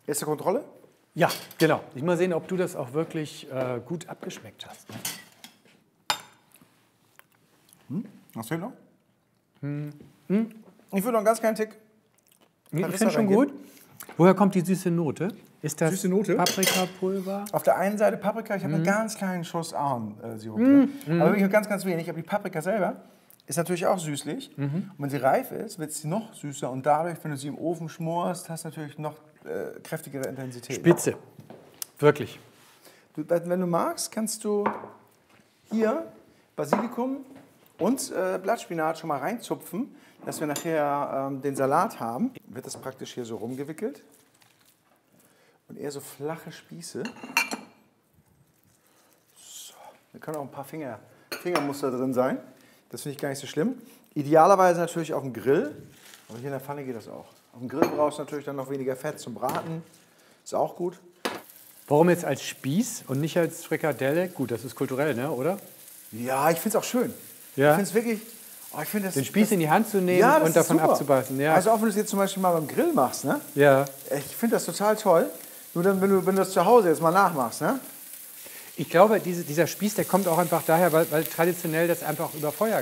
Erste Kontrolle? Ja, genau. Ich mal sehen, ob du das auch wirklich gut abgeschmeckt hast. Was fehlt noch? Ich würde noch einen ganz kleinen Tick. Ich finde schon gut. Woher kommt die süße Note? Ist das Süße Note? Paprikapulver? Auf der einen Seite Paprika, ich habe einen ganz kleinen Schuss Ahornsirup drin. Aber wirklich nur ganz, ganz wenig. Aber die Paprika selber ist natürlich auch süßlich. Und wenn sie reif ist, wird sie noch süßer. Und dadurch, wenn du sie im Ofen schmorst, hast du natürlich noch kräftigere Intensität. Spitze. Wirklich. Wenn du magst, kannst du hier Basilikum und Blattspinat schon mal reinzupfen, dass wir nachher den Salat haben. Wird das praktisch hier so rumgewickelt. Und eher so flache Spieße. So. Da können auch ein paar Fingermuster drin sein. Das finde ich gar nicht so schlimm. Idealerweise natürlich auf dem Grill. Aber hier in der Pfanne geht das auch. Auf dem Grill brauchst du natürlich dann noch weniger Fett zum Braten. Ist auch gut. Warum jetzt als Spieß und nicht als Frikadelle? Gut, das ist kulturell, ne, oder? Ja, ich finde es auch schön. Ja. Ich finde es wirklich... Oh, ich find Den Spieß in die Hand zu nehmen ja, und davon super. abzubeißen. Ja. Also auch wenn du es jetzt zum Beispiel mal beim Grill machst, ne? Ja. Ich finde das total toll. Nur dann, wenn du das zu Hause jetzt mal nachmachst, ne? Ich glaube, dieser Spieß, der kommt auch einfach daher, weil traditionell das einfach über Feuer